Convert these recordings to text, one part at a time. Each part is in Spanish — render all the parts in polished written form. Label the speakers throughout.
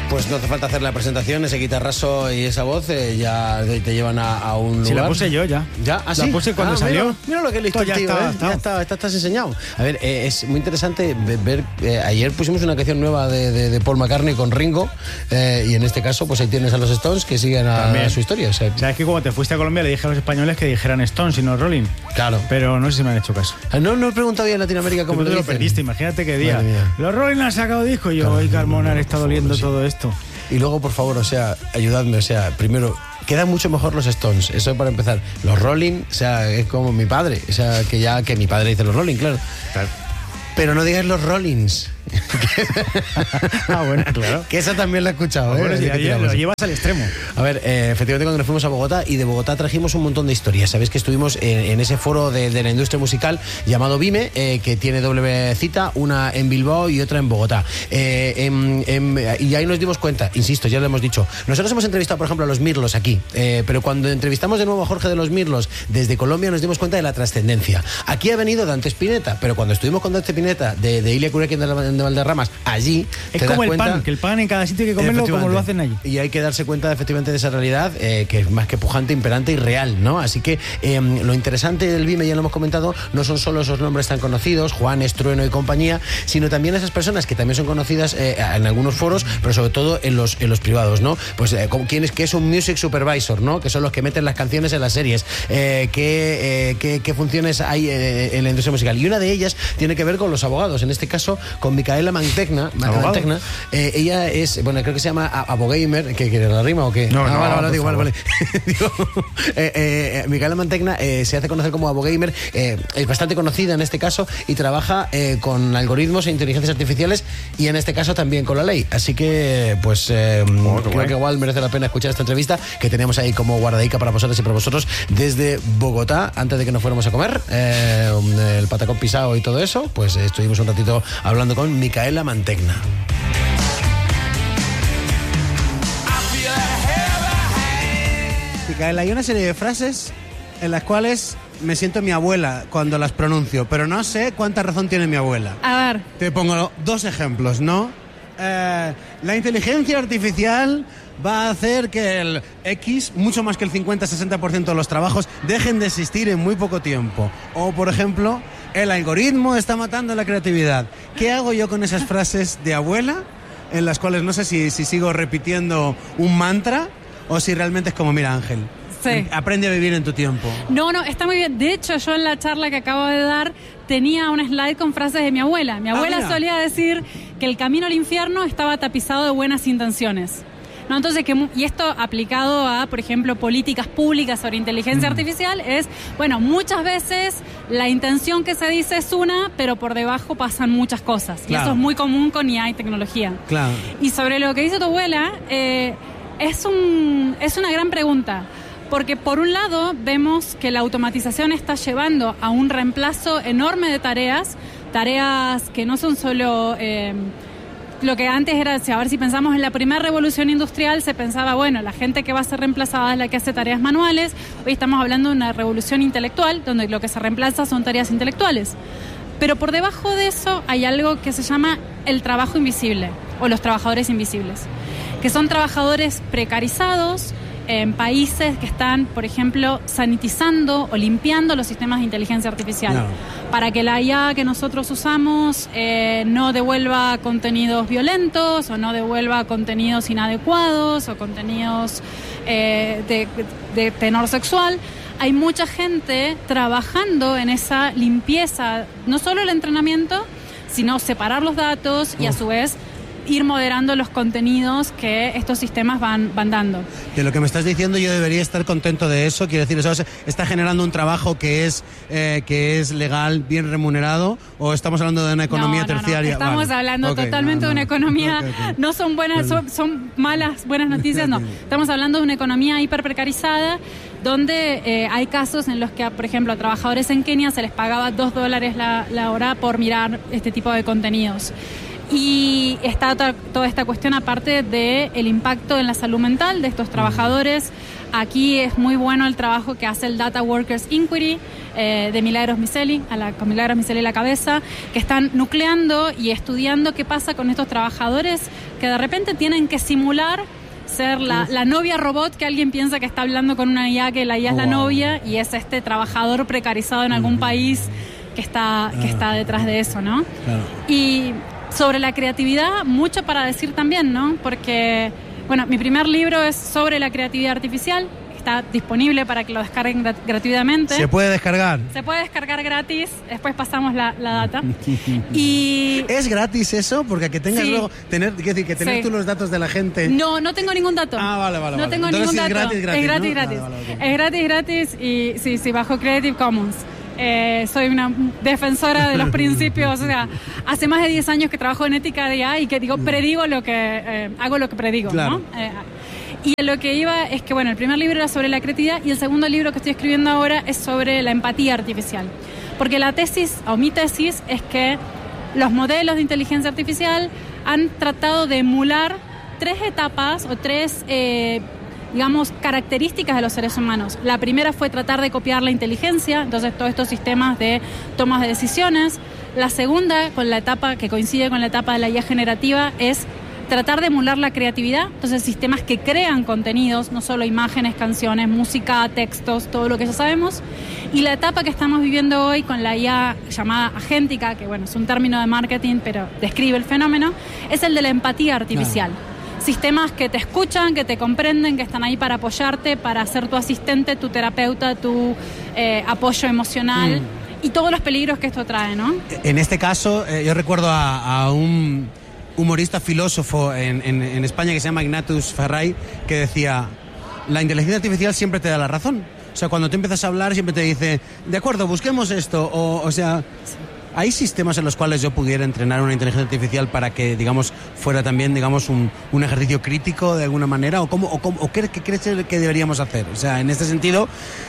Speaker 1: Pues no hace falta hacer la presentación, ese guitarrazo y esa voz ya te llevan a un lugar.
Speaker 2: Sí, la puse yo ya.
Speaker 1: ¿Ya? ¿Ah, sí?
Speaker 2: La puse cuando salió.
Speaker 1: Mira lo que listo el tío, ya estás enseñado. A ver, es muy interesante ver, ayer pusimos una canción nueva de Paul McCartney con Ringo, y en este caso pues ahí tienes a los Stones que siguen a su historia. O sea,
Speaker 2: es que cuando te fuiste a Colombia le dije a los españoles que dijeran Stones y no Rolling.
Speaker 1: Claro.
Speaker 2: Pero no sé si me han hecho caso.
Speaker 1: No he preguntado bien en Latinoamérica cómo
Speaker 2: lo perdiste, imagínate qué día. Los Rolling han sacado disco y yo, hoy Carmona, le está doliendo todo esto.
Speaker 1: Y luego, por favor, o sea, ayudadme, o sea, primero, quedan mucho mejor los Stones, eso para empezar. Los Rolling, o sea, es como mi padre, o sea, que mi padre dice los Rolling, claro. Pero no digáis los Rollins.
Speaker 2: Bueno, claro.
Speaker 1: Que esa también la he escuchado.
Speaker 2: Bueno, sí, lo llevas al extremo.
Speaker 1: A ver, efectivamente cuando nos fuimos a Bogotá, y de Bogotá trajimos un montón de historias. Sabéis que estuvimos en ese foro de la industria musical llamado Vime, que tiene doble cita, una en Bilbao y otra en Bogotá. Y ahí nos dimos cuenta, insisto, ya lo hemos dicho, nosotros hemos entrevistado por ejemplo a los Mirlos aquí, pero cuando entrevistamos de nuevo a Jorge de los Mirlos desde Colombia nos dimos cuenta de la trascendencia. Aquí ha venido Dante Spinetta, pero cuando estuvimos con Dante Spinetta de Ilia Kureken de Valderramas, allí
Speaker 2: es como el pan, que el pan en cada sitio hay que comerlo como lo hacen allí.
Speaker 1: Y hay que darse cuenta efectivamente de esa realidad, que es más que pujante, imperante y real, ¿no? Así que lo interesante del Vime, ya lo hemos comentado, no son solo esos nombres tan conocidos, Juan, Estrueno y compañía, sino también esas personas que también son conocidas en algunos foros, pero sobre todo en los privados, ¿no? Pues ¿quién es? ¿Qué es un music supervisor, ¿no? Que son los que meten las canciones en las series, qué funciones hay en la industria musical. Y una de ellas tiene que ver con los abogados, en este caso con Micaela Mantegna. Ella es, bueno, creo que se llama abogamer, que la rima o qué. Vale. Micaela Mantegna se hace conocer como abogamer, es bastante conocida en este caso y trabaja con algoritmos e inteligencias artificiales, y en este caso también con la ley. Así que pues creo que igual merece la pena escuchar esta entrevista que tenemos ahí como guardadica para vosotras y para vosotros desde Bogotá, antes de que nos fuéramos a comer el patacón pisado y todo eso. Pues estuvimos un ratito hablando con Micaela Mantegna. Micaela, hay una serie de frases en las cuales me siento mi abuela cuando las pronuncio, pero no sé cuánta razón tiene mi abuela.
Speaker 3: A ver.
Speaker 1: Te pongo dos ejemplos, ¿no? La inteligencia artificial va a hacer que el X, mucho más que el 50-60% de los trabajos, dejen de existir en muy poco tiempo. O, por ejemplo, el algoritmo está matando la creatividad. ¿Qué hago yo con esas frases de abuela, en las cuales no sé si sigo repitiendo un mantra o si realmente es como, mira, Ángel, sí, aprende a vivir en tu tiempo?
Speaker 3: No, está muy bien. De hecho, yo en la charla que acabo de dar tenía una slide con frases de mi abuela. Mi abuela solía decir que el camino al infierno estaba tapizado de buenas intenciones. ¿No? Entonces, y esto aplicado a, por ejemplo, políticas públicas sobre inteligencia artificial es, bueno, muchas veces la intención que se dice es una, pero por debajo pasan muchas cosas. Claro. Y eso es muy común con IA y tecnología. Claro. Y sobre lo que dice tu abuela, es una gran pregunta. Porque por un lado vemos que la automatización está llevando a un reemplazo enorme de tareas que no son solo lo que antes era, a ver, si pensamos en la primera revolución industrial, se pensaba, bueno, la gente que va a ser reemplazada es la que hace tareas manuales. Hoy estamos hablando de una revolución intelectual, donde lo que se reemplaza son tareas intelectuales. Pero por debajo de eso hay algo que se llama el trabajo invisible, o los trabajadores invisibles, que son trabajadores precarizados en países que están, por ejemplo, sanitizando o limpiando los sistemas de inteligencia artificial, para que la IA que nosotros usamos no devuelva contenidos violentos o no devuelva contenidos inadecuados o contenidos de tenor sexual. Hay mucha gente trabajando en esa limpieza, no solo el entrenamiento, sino separar los datos y a su vez ir moderando los contenidos que estos sistemas van dando.
Speaker 1: De lo que me estás diciendo, yo debería estar contento de eso. Quiero decir, ¿eso está generando un trabajo que es legal, bien remunerado, o estamos hablando de una economía terciaria?
Speaker 3: No. Estamos hablando totalmente de una economía. No son buenas, son malas, buenas noticias, no. Estamos hablando de una economía hiper precarizada, donde hay casos en los que, por ejemplo, a trabajadores en Kenia se les pagaba $2 la hora por mirar este tipo de contenidos. Y está toda esta cuestión aparte del impacto en la salud mental de estos trabajadores. Aquí es muy bueno el trabajo que hace el Data Workers Inquiry de Milagros Miceli, con Milagros Miceli a la cabeza, que están nucleando y estudiando qué pasa con estos trabajadores que de repente tienen que simular ser la novia robot, que alguien piensa que está hablando con una IA, que la IA es la novia, y es este trabajador precarizado en algún país que está detrás de eso, ¿no?
Speaker 1: Claro.
Speaker 3: Y sobre la creatividad, mucho para decir también, ¿no? Porque, bueno, mi primer libro es sobre la creatividad artificial. Está disponible para que lo descarguen gratuitamente.
Speaker 1: ¿Se puede descargar?
Speaker 3: Se puede descargar gratis. Después pasamos la data. Y
Speaker 1: ¿es gratis eso? Porque que tengas luego... tener tú los datos de la gente...
Speaker 3: No tengo ningún dato.
Speaker 1: Vale.
Speaker 3: No tengo ningún dato.
Speaker 1: Es gratis,
Speaker 3: gratis.
Speaker 1: ¿no? Vale.
Speaker 3: Es gratis y sí, bajo Creative Commons. Soy una defensora de los principios, o sea, hace más de 10 años que trabajo en ética de IA y que predigo lo que hago lo que predigo,
Speaker 1: claro.
Speaker 3: ¿no? Y lo que iba es que, bueno, el primer libro era sobre la creatividad y el segundo libro que estoy escribiendo ahora es sobre la empatía artificial. Porque mi tesis es que los modelos de inteligencia artificial han tratado de emular 3 etapas o 3 características de los seres humanos. La primera fue tratar de copiar la inteligencia, entonces todos estos sistemas de tomas de decisiones. La segunda, con la etapa que coincide con la etapa de la IA generativa, es tratar de emular la creatividad, entonces sistemas que crean contenidos, no solo imágenes, canciones, música, textos, todo lo que ya sabemos. Y la etapa que estamos viviendo hoy con la IA llamada agéntica, que bueno, es un término de marketing, pero describe el fenómeno, es el de la empatía artificial. Claro. Sistemas que te escuchan, que te comprenden, que están ahí para apoyarte, para ser tu asistente, tu terapeuta, tu apoyo emocional y todos los peligros que esto trae, ¿no?
Speaker 4: En este caso, yo recuerdo a un humorista filósofo en España que se llama Ignatius Farray, que decía: la inteligencia artificial siempre te da la razón. O sea, cuando tú empiezas a hablar siempre te dice, de acuerdo, busquemos esto. O sea, ¿hay sistemas en los cuales yo pudiera entrenar una inteligencia artificial para que, digamos, fuera también, digamos, un ejercicio crítico de alguna manera? ¿O qué crees que deberíamos hacer? O sea, en este sentido...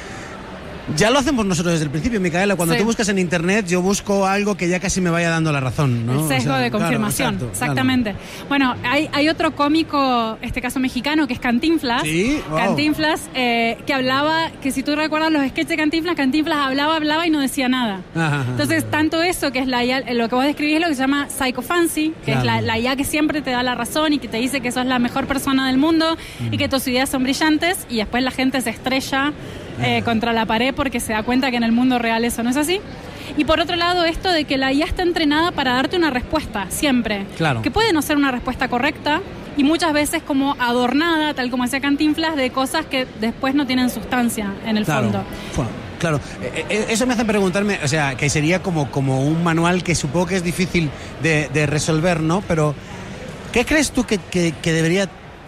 Speaker 4: Ya lo hacemos nosotros desde el principio, Micaela. Cuando tú buscas en internet, yo busco algo que ya casi me vaya dando la razón, ¿no?
Speaker 3: El sesgo de confirmación, claro, exactamente. Claro. Bueno, hay otro cómico, este caso mexicano, que es Cantinflas.
Speaker 4: ¿Sí? Wow.
Speaker 3: Cantinflas, que hablaba, que si tú recuerdas los sketches de Cantinflas hablaba y no decía nada. Entonces, tanto eso, que es la IA, lo que vos describís es lo que se llama psychophancy, que es la IA que siempre te da la razón y que te dice que sos la mejor persona del mundo y que tus ideas son brillantes, y después la gente se estrella contra la pared porque se da cuenta que en el mundo real eso no es así. Y por otro lado, esto de que la IA está entrenada para darte una respuesta, siempre.
Speaker 4: Claro.
Speaker 3: Que puede no ser una respuesta correcta y muchas veces como adornada, tal como decía Cantinflas, de cosas que después no tienen sustancia en el fondo.
Speaker 4: Claro, eso me hace preguntarme, o sea, que sería como un manual que supongo que es difícil de resolver, ¿no? Pero, ¿qué crees tú que debería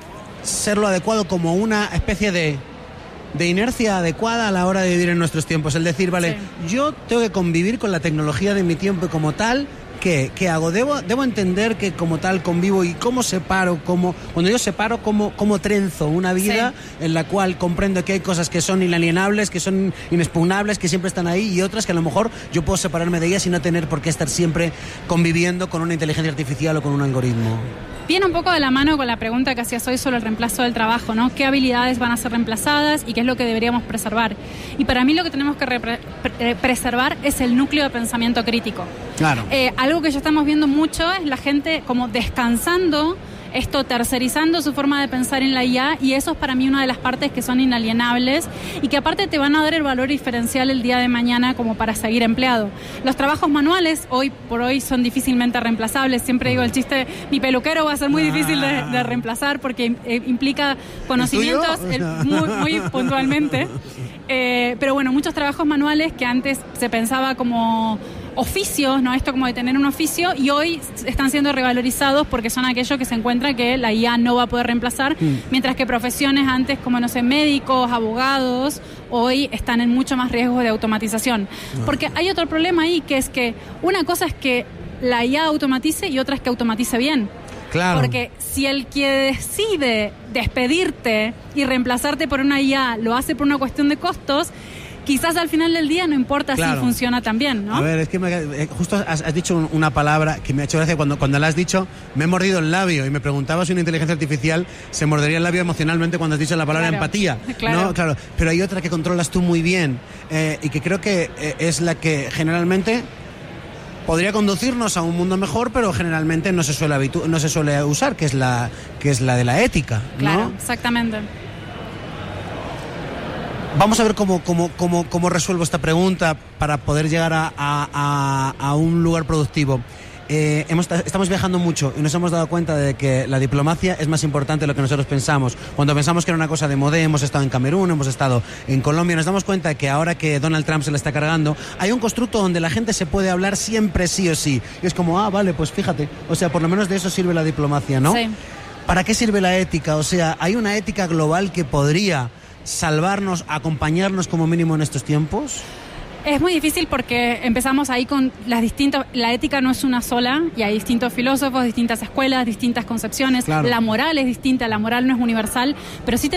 Speaker 4: ser lo adecuado como una especie de inercia adecuada a la hora de vivir en nuestros tiempos? El decir, vale, yo tengo que convivir con la tecnología de mi tiempo como tal. ¿Qué hago? ¿Debo entender que como tal convivo y cómo separo, cuando yo separo, cómo trenzo una vida en la cual comprendo que hay cosas que son inalienables, que son inexpugnables, que siempre están ahí, y otras que a lo mejor yo puedo separarme de ellas y no tener por qué estar siempre conviviendo con una inteligencia artificial o con un algoritmo?
Speaker 3: Viene un poco de la mano con la pregunta que hacías hoy sobre el reemplazo del trabajo, ¿no? ¿Qué habilidades van a ser reemplazadas y qué es lo que deberíamos preservar? Y para mí lo que tenemos que preservar es el núcleo de pensamiento crítico.
Speaker 4: Claro.
Speaker 3: Algo que ya estamos viendo mucho es la gente como descansando, tercerizando su forma de pensar en la IA, y eso es para mí una de las partes que son inalienables y que aparte te van a dar el valor diferencial el día de mañana como para seguir empleado. Los trabajos manuales hoy por hoy son difícilmente reemplazables. Siempre digo el chiste, mi peluquero va a ser muy difícil de reemplazar porque implica conocimientos muy puntualmente. Pero bueno, muchos trabajos manuales que antes se pensaba como oficios, ¿no? Esto como de tener un oficio, y hoy están siendo revalorizados porque son aquellos que se encuentra que la IA no va a poder reemplazar, mientras que profesiones antes como, no sé, médicos, abogados, hoy están en mucho más riesgo de automatización. Porque hay otro problema ahí, que es que una cosa es que la IA automatice y otra es que automatice bien.
Speaker 4: Claro.
Speaker 3: Porque si el que decide despedirte y reemplazarte por una IA lo hace por una cuestión de costos, quizás al final del día no importa si funciona tan bien, ¿no?
Speaker 4: A ver, es que justo has dicho una palabra que me ha hecho gracia. Cuando la has dicho, me he mordido el labio y me preguntaba si una inteligencia artificial se mordería el labio emocionalmente cuando has dicho la palabra empatía. ¿No? Claro. Pero hay otra que controlas tú muy bien y que creo que es la que generalmente podría conducirnos a un mundo mejor, pero generalmente no se suele usar, que es la de la ética, ¿no?
Speaker 3: Claro, exactamente.
Speaker 4: Vamos a ver cómo resuelvo esta pregunta para poder llegar a un lugar productivo. Estamos viajando mucho y nos hemos dado cuenta de que la diplomacia es más importante de lo que nosotros pensamos. Cuando pensamos que era una cosa de modé, hemos estado en Camerún, hemos estado en Colombia, nos damos cuenta de que ahora que Donald Trump se la está cargando, hay un constructo donde la gente se puede hablar siempre sí o sí. Y es como, vale, pues fíjate, o sea, por lo menos de eso sirve la diplomacia, ¿no?
Speaker 3: Sí.
Speaker 4: ¿Para qué sirve la ética? O sea, ¿hay una ética global que podría salvarnos, acompañarnos como mínimo en estos tiempos?
Speaker 3: Es muy difícil porque empezamos ahí con la ética no es una sola y hay distintos filósofos, distintas escuelas, distintas concepciones. Claro. La moral es distinta, la moral no es universal, pero sí